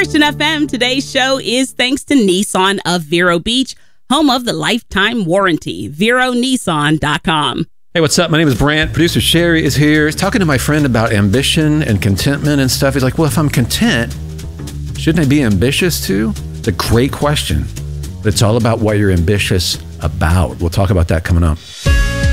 Christian FM. Today's show is thanks to Nissan of Vero Beach, home of the lifetime warranty. VeroNissan.com. Hey, what's up? My name is Brant. Producer Sherry is here. He's talking to my friend about ambition and contentment and stuff. He's like, well, if I'm content, shouldn't I be ambitious too? It's a great question, but it's all about what you're ambitious about. We'll talk about that coming up.